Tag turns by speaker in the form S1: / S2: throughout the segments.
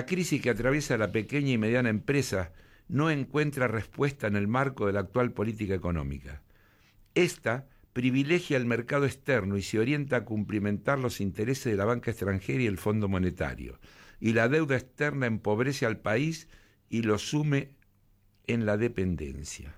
S1: crisis que atraviesa la pequeña y mediana empresa no encuentra respuesta en el marco de la actual política económica. Esta privilegia el mercado externo y se orienta a cumplimentar los intereses de la banca extranjera y el Fondo Monetario. Y la deuda externa empobrece al país y lo sume en la dependencia.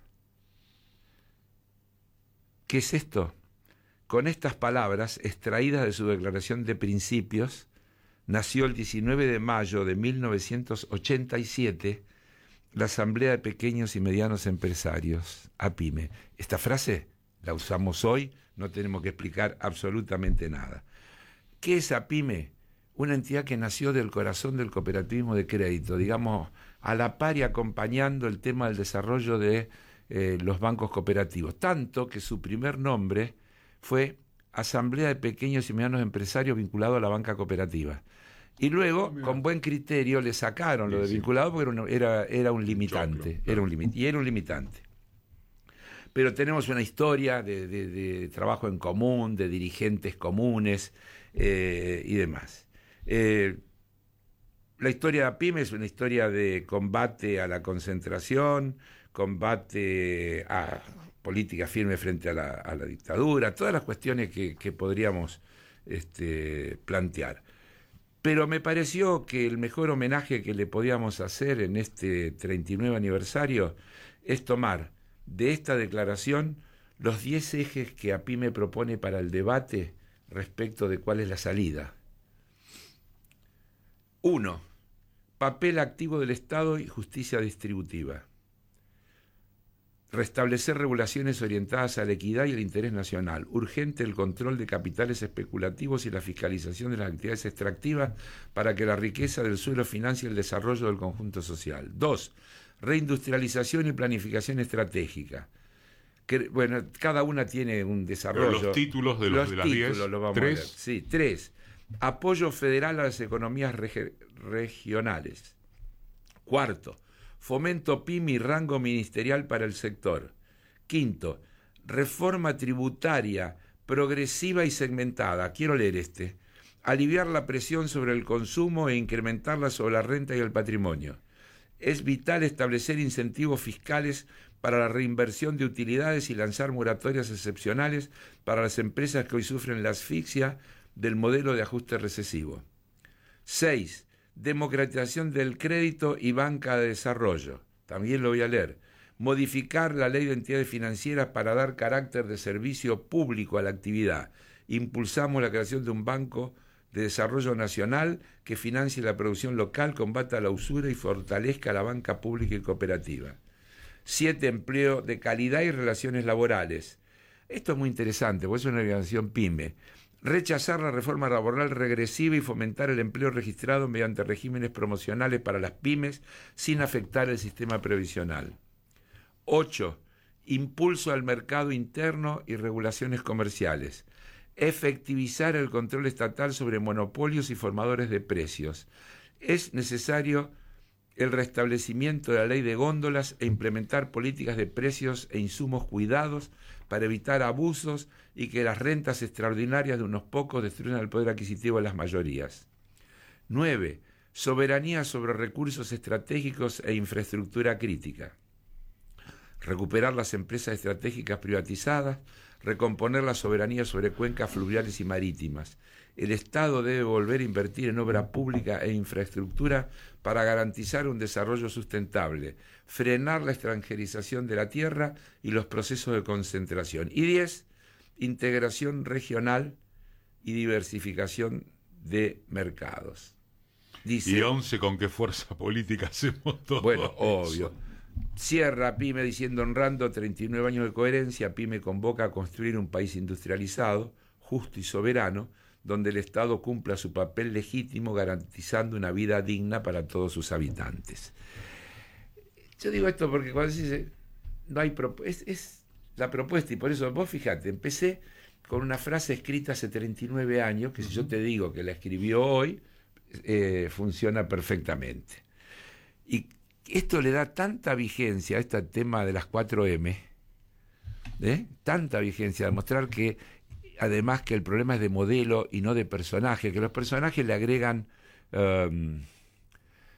S1: ¿Qué es esto? Con estas palabras, extraídas de su declaración de principios, nació el 19 de mayo de 1987 la Asamblea de Pequeños y Medianos Empresarios, APIME. Esta frase la usamos hoy, no tenemos que explicar absolutamente nada. ¿Qué es APIME? Una entidad que nació del corazón del cooperativismo de crédito, digamos, a la par y acompañando el tema del desarrollo de los bancos cooperativos. Tanto que su primer nombre fue Asamblea de Pequeños y Medianos Empresarios vinculado a la banca cooperativa. Y luego, con buen criterio, le sacaron lo de vinculado porque era un limitante. Era un limitante. Pero tenemos una historia de trabajo en común, de dirigentes comunes y demás. La historia de APIME es una historia de combate a la concentración, combate a política firme frente a la dictadura, todas las cuestiones que podríamos plantear. Pero me pareció que el mejor homenaje que le podíamos hacer en este 39 aniversario es tomar de esta declaración los 10 ejes que APIME propone para el debate respecto de cuál es la salida. 1. Papel activo del Estado y justicia distributiva. Restablecer regulaciones orientadas a la equidad y el interés nacional. Urgente el control de capitales especulativos y la fiscalización de las actividades extractivas para que la riqueza del suelo financie el desarrollo del conjunto social. 2. Reindustrialización y planificación estratégica. Bueno, cada una tiene un desarrollo.
S2: Pero los títulos de las 10.
S1: Lo vamos a ver. Sí, 3. Apoyo federal a las economías regionales. 4. Fomento PYME y rango ministerial para el sector. 5. Reforma tributaria progresiva y segmentada. Quiero leer aliviar la presión sobre el consumo e incrementarla sobre la renta y el patrimonio. Es vital establecer incentivos fiscales para la reinversión de utilidades y lanzar moratorias excepcionales para las empresas que hoy sufren la asfixia del modelo de ajuste recesivo. 6. Democratización del crédito y banca de desarrollo. También lo voy a leer. Modificar la ley de entidades financieras para dar carácter de servicio público a la actividad. Impulsamos la creación de un banco de desarrollo nacional que financie la producción local, combata la usura y fortalezca la banca pública y cooperativa. 7. Empleo de calidad y relaciones laborales. Esto es muy interesante, porque es una organización PYME. Rechazar la reforma laboral regresiva y fomentar el empleo registrado mediante regímenes promocionales para las pymes sin afectar el sistema previsional. 8. Impulso al mercado interno y regulaciones comerciales. Efectivizar el control estatal sobre monopolios y formadores de precios. Es necesario el restablecimiento de la ley de góndolas e implementar políticas de precios e insumos cuidados para evitar abusos y que las rentas extraordinarias de unos pocos destruyan el poder adquisitivo de las mayorías. 9. Soberanía sobre recursos estratégicos e infraestructura crítica. Recuperar las empresas estratégicas privatizadas, recomponer la soberanía sobre cuencas fluviales y marítimas. El Estado debe volver a invertir en obra pública e infraestructura para garantizar un desarrollo sustentable, frenar la extranjerización de la tierra y los procesos de concentración. Y 10, integración regional y diversificación de mercados. Dice,
S2: y 11, ¿con qué fuerza política hacemos todo?
S1: Bueno,
S2: eso?
S1: obvio. Cierra PYME diciendo: honrando 39 años de coherencia, PYME convoca a construir un país industrializado, justo y soberano, donde el Estado cumpla su papel legítimo garantizando una vida digna para todos sus habitantes. Yo digo esto porque cuando se dice no hay es la propuesta, y por eso vos fíjate, empecé con una frase escrita hace 39 años, que si yo te digo que la escribió hoy, funciona perfectamente. Y esto le da tanta vigencia a este tema de las 4M, tanta vigencia, demostrar que además que el problema es de modelo y no de personaje, que los personajes le agregan